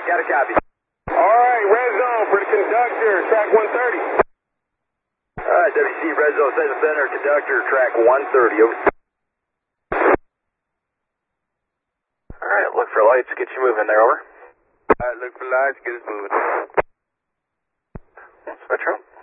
Got a copy. All right, red zone for the conductor, track 130. All right, WC Red Zone, Station Center, conductor, track 130. Over. All right, look for lights, get you moving there, over. All right, look for lights, get us moving. Metro.